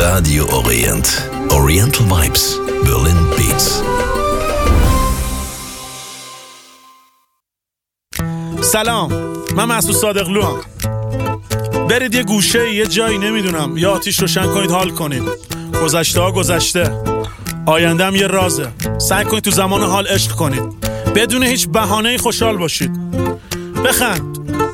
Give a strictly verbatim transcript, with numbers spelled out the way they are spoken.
Radio Orient. Oriental Vibes. Berlin Beats. سلام، من مسعود صادقلو هم. برید یه گوشه یه جایی نمیدونم یا آتیش روشن کنید حال کنید. گذشته ها گذشته، آینده هم یه رازه. سعی کنید تو زمان حال عشق کنید، بدون هیچ بهانه‌ای خوشحال باشید. بخند،